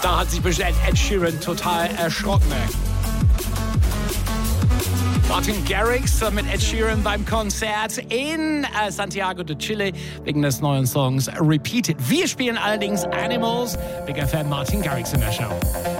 Da hat sich bestimmt Ed Sheeran total erschrocken. Martin Garrix mit Ed Sheeran beim Konzert in Santiago de Chile wegen des neuen Songs Repeated. Wir spielen allerdings Animals. Big FM Martin Garrix in der Show.